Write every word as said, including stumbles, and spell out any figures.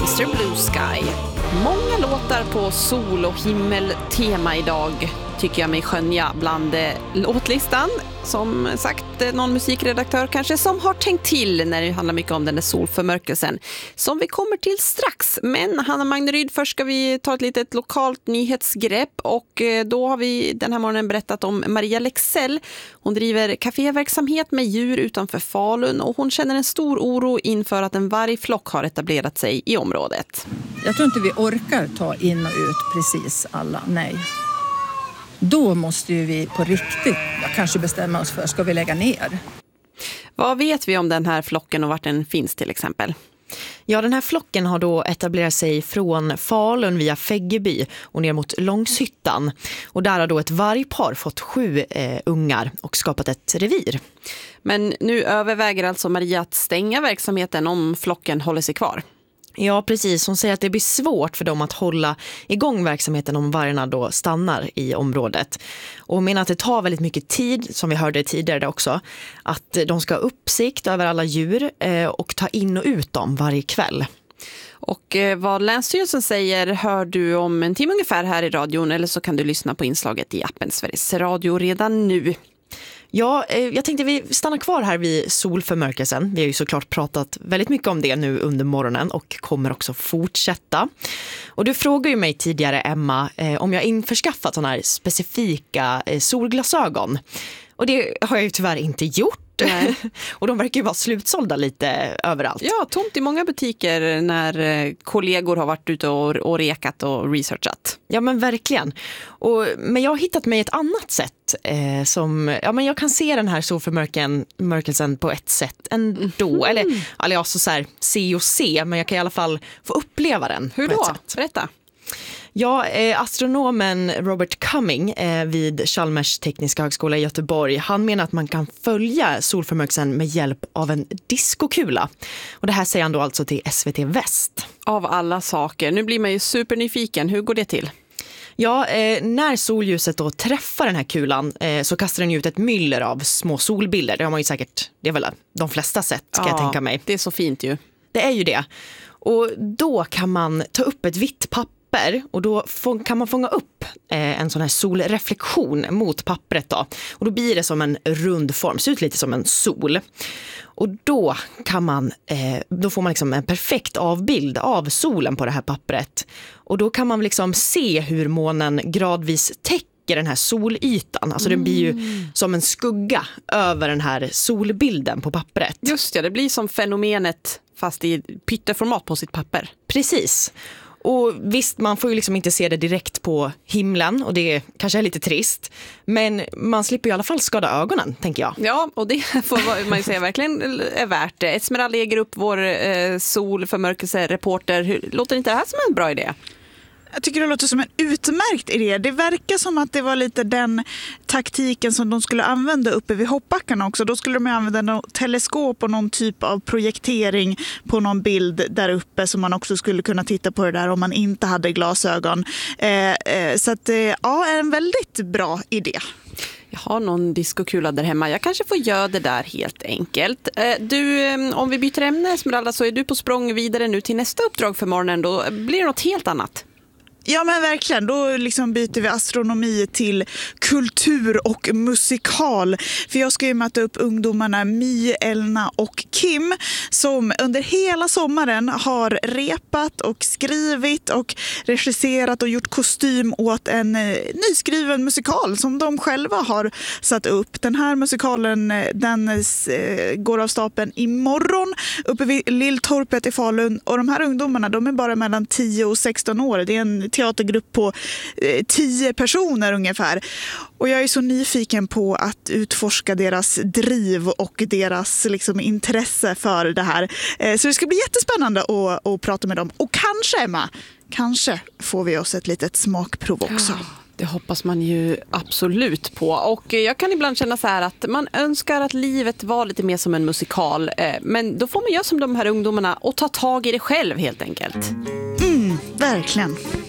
mister Blue Sky. Många låtar på sol- och himmeltema idag tycker jag mig skönja bland eh, låtlistan. Som sagt, eh, någon musikredaktör kanske som har tänkt till när det handlar mycket om den där solförmörkelsen. Som vi kommer till strax. Men Hanna Magneryd, först ska vi ta ett litet lokalt nyhetsgrepp. Och eh, då har vi den här morgonen berättat om Maria Lexell. Hon driver kaféverksamhet med djur utanför Falun. Och hon känner en stor oro inför att en vargflock har etablerat sig i området. Jag tror inte vi orkar ta in och ut precis alla, nej. Då måste ju vi på riktigt ja, kanske bestämma oss för, ska vi lägga ner? Vad vet vi om den här flocken och vart den finns till exempel? Ja, den här flocken har då etablerat sig från Falun via Fäggeby och ner mot Långshyttan. Och där har då ett vargpar fått sju eh, ungar och skapat ett revir. Men nu överväger alltså Maria att stänga verksamheten om flocken håller sig kvar. Ja, precis. Hon säger att det blir svårt för dem att hålla igång verksamheten om vargarna då stannar i området. Och hon menar att det tar väldigt mycket tid, som vi hörde tidigare också, att de ska ha uppsikt över alla djur eh, och ta in och ut dem varje kväll. Och eh, vad Länsstyrelsen säger hör du om en timme ungefär här i radion, eller så kan du lyssna på inslaget i appen Sveriges Radio redan nu. Ja, jag tänkte vi stannar kvar här vid solförmörkelsen. Vi har ju såklart pratat väldigt mycket om det nu under morgonen och kommer också fortsätta. Och du frågade ju mig tidigare, Emma, om jag införskaffat sådana här specifika solglasögon. Och det har jag ju tyvärr inte gjort. Och de verkar ju vara slutsålda lite överallt. Ja, tomt i många butiker när kollegor har varit ute och, och rekat och researchat. Ja, men verkligen. Och, men jag har hittat mig ett annat sätt eh, som, ja men jag kan se den här solförmörkelsen på ett sätt ändå. Mm. Eller, eller alltså så här, se och se, men jag kan i alla fall få uppleva den. Hur på då? ett sätt. Berätta. Ja, eh, astronomen Robert Cumming eh, vid Chalmers tekniska högskola i Göteborg, han menar att man kan följa solförmörkelsen med hjälp av en diskokula. Och det här säger han då alltså till S V T Väst. Av alla saker. Nu blir man ju supernyfiken. Hur går det till? Ja, eh, när solljuset då träffar den här kulan eh, så kastar den ut ett myller av små solbilder. Det har man ju säkert, det är väl de flesta sett, ska ja, jag tänka mig. Det är så fint ju. Det är ju det. Och då kan man ta upp ett vitt papper och då kan man fånga upp en sån här solreflektion mot pappret då. Och då blir det som en rund form, ser ut lite som en sol. Och då kan man, då får man liksom en perfekt avbild av solen på det här pappret. Och då kan man liksom se hur månen gradvis täcker den här solytan. Alltså den blir ju som en skugga över den här solbilden på pappret. Just det, det blir som fenomenet fast i pytteformat på sitt papper. Precis. Och visst, man får ju liksom inte se det direkt på himlen och det kanske är lite trist. Men man slipper i alla fall skada ögonen, tänker jag. Ja, och det får man ju säga verkligen är värt det. Esmeralda lägger upp vår eh, solförmörkelsereporter. Hur, låter inte det här som en bra idé? Jag tycker det låter som en utmärkt idé. Det verkar som att det var lite den taktiken som de skulle använda uppe vid hoppbackarna också. Då skulle de använda något teleskop och någon typ av projektering på någon bild där uppe som man också skulle kunna titta på det där om man inte hade glasögon. Eh, eh, så att, eh, ja, en väldigt bra idé. Jag har någon diskokula där hemma. Jag kanske får göra det där helt enkelt. Du, om vi byter ämne, Esmeralda, så är du på språng vidare nu till nästa uppdrag för morgonen. Då blir det något helt annat. Ja, men verkligen. Då liksom byter vi astronomi till kultur och musikal. För jag ska ju möta upp ungdomarna My, Elna och Kim som under hela sommaren har repat och skrivit och regisserat och gjort kostym åt en eh, nyskriven musikal som de själva har satt upp. Den här musikalen den eh, går av stapeln imorgon uppe vid Lilltorpet i Falun. Och de här ungdomarna, de är bara mellan tio och sexton år. Det är en teatergrupp på eh, tio personer ungefär. Och jag är så nyfiken på att utforska deras driv och deras liksom, intresse för det här. Eh, så det ska bli jättespännande att, att prata med dem. Och kanske, Emma, kanske får vi oss ett litet smakprov också. Ja, det hoppas man ju absolut på. Och jag kan ibland känna så här att man önskar att livet var lite mer som en musikal. Eh, men då får man göra som de här ungdomarna och ta tag i det själv helt enkelt. Mm, verkligen.